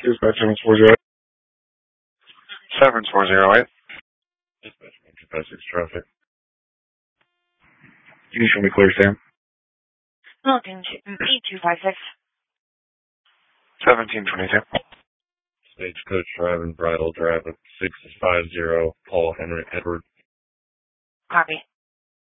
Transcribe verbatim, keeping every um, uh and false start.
Dispatch seven four zero eight. seven four zero eight. Dispatch one two five six traffic. Can you show me clear, Sam? Milton, E two five six. seventeen twenty-two. Stagecoach driving, bridal driving, six five zero, Paul Henry Edward. Copy.